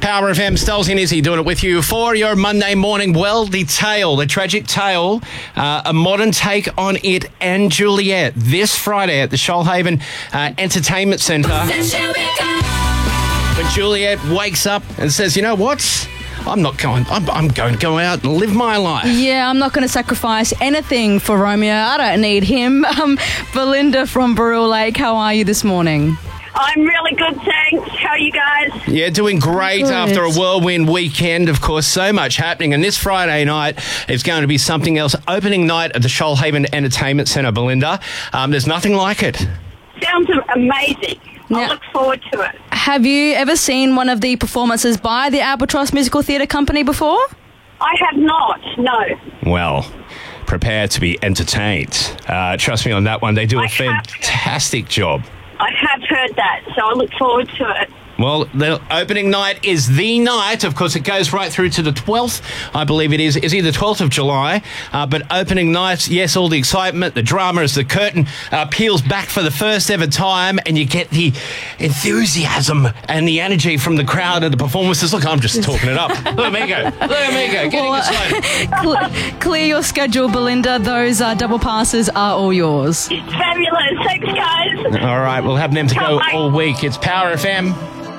Power FM, Stells and Izzy doing it with you for your Monday morning. Well, the tragic tale, a modern take on it and Juliet this Friday at the Shoalhaven Entertainment Centre. When Juliet wakes up and says, you know what? I'm going to go out and live my life. Yeah, I'm not going to sacrifice anything for Romeo. I don't need him. Belinda from Burrell Lake, how are you this morning? I'm really good, thanks. How are you guys? Yeah, doing great after a whirlwind weekend. Of course, so much happening. And this Friday night is going to be something else. Opening night at the Shoalhaven Entertainment Centre, Belinda. There's nothing like it. Sounds amazing. I look forward to it. Have you ever seen one of the performances by the Albatross Musical Theatre Company before? I have not, no. Well, prepare to be entertained. Trust me on that one. They do a fantastic job. I have heard that, so I look forward to it. Well, the opening night is the night. Of course, it goes right through to the 12th, I believe it is. Is it the 12th of July? But opening night, yes, all the excitement, the drama as the curtain peels back for the first ever time and you get the enthusiasm and the energy from the crowd and the performances. Look, I'm just talking it up. Look at me go. Getting excited. Clear your schedule, Belinda. Those double passes are all yours. Fabulous. Thanks, guys. All right, we'll have them to go all week. It's Power FM.